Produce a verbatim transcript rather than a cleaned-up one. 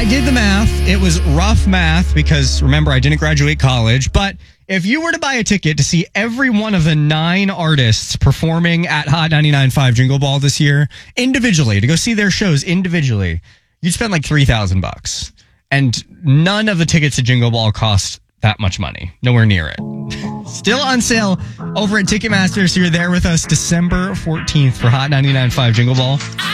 I did the math. It was rough math because, remember, I didn't graduate college. But if you were to buy a ticket to see every one of the nine artists performing at Hot ninety-nine point five Jingle Ball this year individually, to go see their shows individually, you'd spend like three thousand bucks. And none of the tickets to Jingle Ball cost that much money. Nowhere near it. Still on sale over at Ticketmaster. So you're there with us December fourteenth for Hot ninety-nine point five Jingle Ball.